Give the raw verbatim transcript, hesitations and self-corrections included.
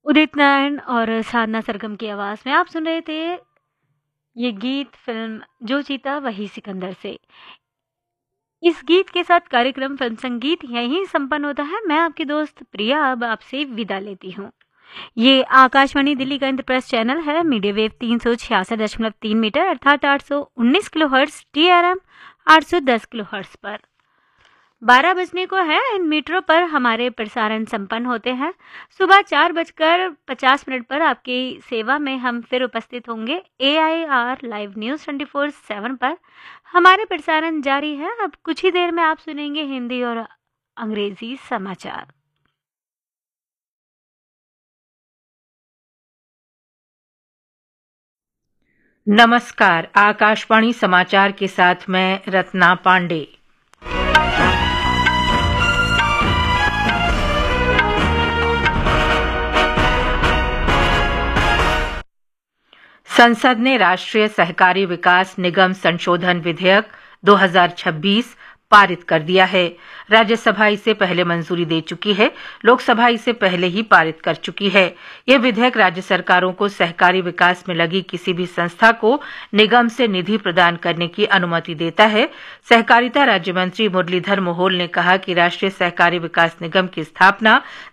उदित नारायण और साधना सरगम की आवाज़ में आप सुन रहे थे ये गीत फिल्म जो जीता वही सिकंदर से। इस गीत के साथ कार्यक्रम फिल्म संगीत यहीं संपन्न होता है। मैं आपकी दोस्त प्रिया अब आपसे विदा लेती हूँ। ये आकाशवाणी दिल्ली का इंद्रप्रस्थ चैनल है। मीडिया वेव तीन सौ छियासठ दशमलव तीन मीटर अर्थात आठ सौ उन्नीस kilo hertz, T R M आठ सौ दस किलो हर्ट्ज पर बारह बजने को है। इन मीटरों पर हमारे प्रसारण संपन्न होते हैं। सुबह चार बजकर पचास मिनट पर आपकी सेवा में हम फिर उपस्थित होंगे। ए I R live news twenty four seven पर हमारे प्रसारण जारी है। अब कुछ ही देर में आप सुनेंगे हिंदी और अंग्रेजी समाचार। नमस्कार, आकाशवाणी समाचार के साथ मैं रत्ना पांडे। संसद ने राष्ट्रीय सहकारी विकास निगम संशोधन विधेयक दो हज़ार छब्बीस पारित कर दिया है। राज्यसभा इसे पहले मंजूरी दे चुकी है, लोकसभा इसे पहले ही पारित कर चुकी है। यह विधेयक राज्य सरकारों को सहकारी विकास में लगी किसी भी संस्था को निगम से निधि प्रदान करने की अनुमति देता है। सहकारिता राज्य मंत्री मुरलीधर मोहोल ने कहा कि राष्ट्रीय सहकारी विकास निगम की स्थापना